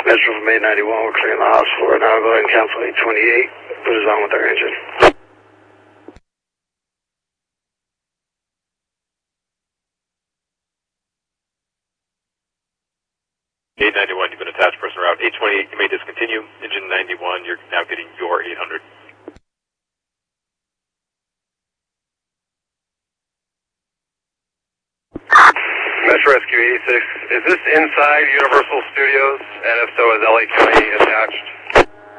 Metro from 891, we're clearing the hospital right now. Go ahead and cancel 828. Put us on with our engine. You've been attached person route 828, you may discontinue. Engine 91, you're now getting your 800. Metro Rescue 86, is this inside Universal Studios? And if so, is LA County attached?